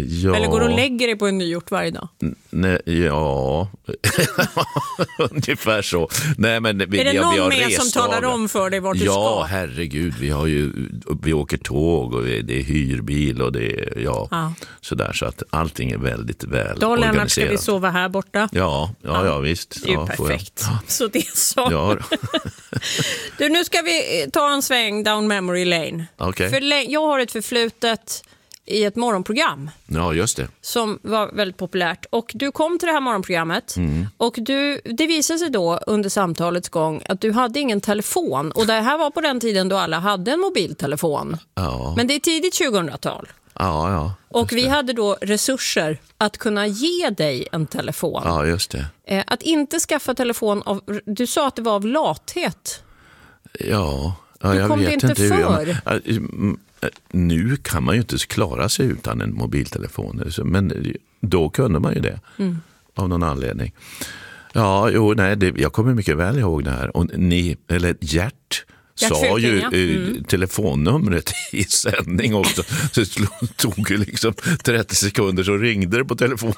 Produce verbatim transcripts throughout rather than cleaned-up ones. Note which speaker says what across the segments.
Speaker 1: Ja.
Speaker 2: Eller går du och lägger dig på en nygjort varje dag?
Speaker 1: Nej, ja, ungefär så. Nej, men vi,
Speaker 2: är det
Speaker 1: vi,
Speaker 2: någon
Speaker 1: vi har
Speaker 2: mer som talar om för dig vart du
Speaker 1: ja,
Speaker 2: ska?
Speaker 1: Ja, herregud. Vi, har ju, vi åker tåg och det är hyrbil och det är ja, ja. sådär. Så att allting är väldigt väl
Speaker 2: då,
Speaker 1: organiserat.
Speaker 2: Lennart, ska vi sova här borta?
Speaker 1: Ja, ja, ja visst.
Speaker 2: Det är ju
Speaker 1: ja,
Speaker 2: perfekt. Så det är så.
Speaker 1: Ja.
Speaker 2: Du, nu ska vi ta en sväng down memory lane.
Speaker 1: Okay.
Speaker 2: För jag har ett förflutet i ett morgonprogram.
Speaker 1: Ja, just det.
Speaker 2: Som var väldigt populärt. Och du kom till det här morgonprogrammet. Mm. Och du, det visade sig då under samtalets gång att du hade ingen telefon. Och det här var på den tiden då alla hade en mobiltelefon.
Speaker 1: Ja.
Speaker 2: Men det är tidigt tjugohundratal.
Speaker 1: Ja, ja.
Speaker 2: Och vi hade då resurser att kunna ge dig en telefon.
Speaker 1: Ja, just det.
Speaker 2: Att inte skaffa telefon av... Du sa att det var av lathet.
Speaker 1: Ja, ja
Speaker 2: du
Speaker 1: jag
Speaker 2: kom
Speaker 1: vet
Speaker 2: det inte
Speaker 1: inte
Speaker 2: för.
Speaker 1: hur jag... Nu kan man ju inte klara sig utan en mobiltelefon. Men då kunde man ju det. Mm. Av någon anledning. Ja, jo, nej, det, jag kommer mycket väl ihåg det här. Och ni, eller Gert... sa ju mm. telefonnumret i sändning också. Så det tog ju liksom trettio sekunder så ringde det på telefonen.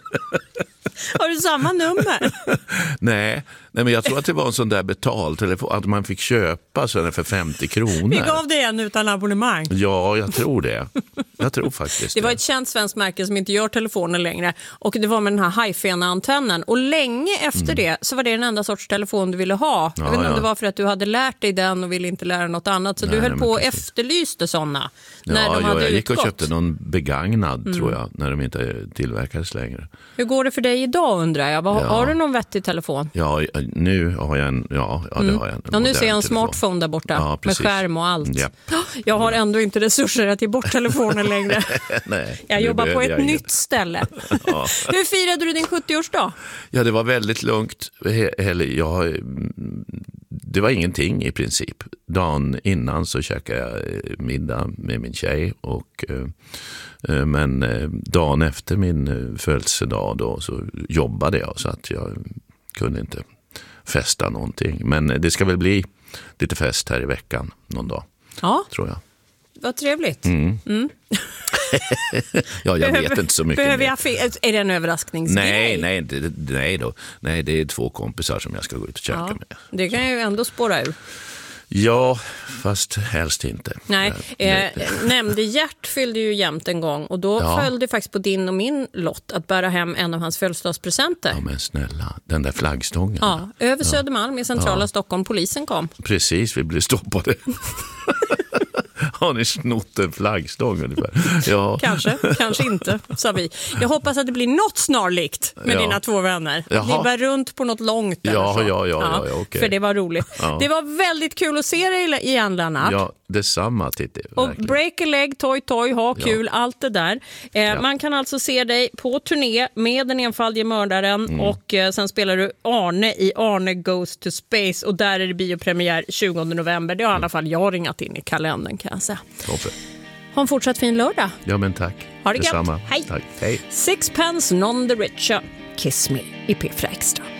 Speaker 2: Har du samma nummer?
Speaker 1: nej, nej, men jag tror att det var en sån där betaltelefon att man fick köpa sådana för femtio kronor.
Speaker 2: Vi gav det en utan abonnemang.
Speaker 1: Ja, jag tror det. Jag tror faktiskt
Speaker 2: det. Det var
Speaker 1: det.
Speaker 2: ett känt svenskt märke som inte gör telefoner längre. Och det var med den här high-fena-antennen. Och länge efter mm. det så var det den enda sorts telefon du ville ha. Jag
Speaker 1: ja,
Speaker 2: vet inte
Speaker 1: ja.
Speaker 2: om det var för att du hade lärt dig den och ville inte lära något annat. Så nej, du höll på och efterlyste sådana.
Speaker 1: Ja,
Speaker 2: när de
Speaker 1: ja,
Speaker 2: hade
Speaker 1: jag gick
Speaker 2: utgått.
Speaker 1: och köpte någon begagnad mm. tror jag. När de inte tillverkades längre.
Speaker 2: Hur går det för dig idag undrar jag? Har,
Speaker 1: ja.
Speaker 2: har du någon vettig telefon?
Speaker 1: Ja, nu har jag en. Ja, ja det
Speaker 2: mm.
Speaker 1: har jag en.
Speaker 2: Ja, nu ser jag en
Speaker 1: telefon.
Speaker 2: Smartphone där borta.
Speaker 1: Ja,
Speaker 2: med skärm och allt.
Speaker 1: Ja.
Speaker 2: Jag har ändå inte resurser att ge bort telefonen längre.
Speaker 1: Nej,
Speaker 2: jag jobbar på ett
Speaker 1: jag
Speaker 2: nytt
Speaker 1: inget.
Speaker 2: ställe. ja. Hur firade du din sjuttioårsdag?
Speaker 1: Ja, det var väldigt lugnt. Jag, det var ingenting i princip. Dagen innan så käkade jag middag med min tjej. Och, men dagen efter min födelsedag då så jobbade jag så att jag kunde inte festa någonting. Men det ska väl bli lite fest här i veckan någon dag,
Speaker 2: ja.
Speaker 1: tror jag.
Speaker 2: Vad trevligt.
Speaker 1: Mm.
Speaker 2: Mm.
Speaker 1: ja, jag
Speaker 2: behöver,
Speaker 1: vet inte så mycket.
Speaker 2: Behöver jag fe- är det en överraskningsgrej?
Speaker 1: Nej, nej, det, nej då. Nej, det är två kompisar som jag ska gå ut och käka
Speaker 2: ja,
Speaker 1: med.
Speaker 2: Det kan ju ändå spåra ur.
Speaker 1: Ja, fast helst inte.
Speaker 2: Nej, eh, nämnde Gert fyllde ju jämt en gång och då ja. föll det faktiskt på din och min lott att bära hem en av hans födelsedagspresenter.
Speaker 1: Ja, men snälla, den där flaggstången.
Speaker 2: Ja, över Södermalm i centrala
Speaker 1: ja.
Speaker 2: Stockholm, polisen kom.
Speaker 1: Precis, vi blev stoppade. Har ni snott en flaggstång ungefär? Ja.
Speaker 2: Kanske, kanske inte, sa vi. Jag hoppas att det blir något snarlikt med ja. dina två vänner. Jaha. Ni var runt på något långt eller
Speaker 1: ja,
Speaker 2: så.
Speaker 1: Ja, ja, ja, ja, okay.
Speaker 2: För det var roligt.
Speaker 1: Ja.
Speaker 2: Det var väldigt kul att se dig igen, Lennart.
Speaker 1: Ja, detsamma, Titti.
Speaker 2: Och break a leg, toy, toy, ha kul, ja. allt det där. Eh, ja. Man kan alltså se dig på turné med Den enfaldige mördaren mm. och eh, sen spelar du Arne i Arne Goes to Space och där är det biopremiär tjugonde november. Det har mm. i alla fall jag ringat in i kalendern, kan jag säga.
Speaker 1: Toppen.
Speaker 2: Ha en fortsatt fin lördag.
Speaker 1: Ja, men tack.
Speaker 2: Ha det gött.
Speaker 1: Detsamma.
Speaker 2: Hej.
Speaker 1: Tack. Hej.
Speaker 2: Sixpence none the richer. Kiss me i P fyra Extra.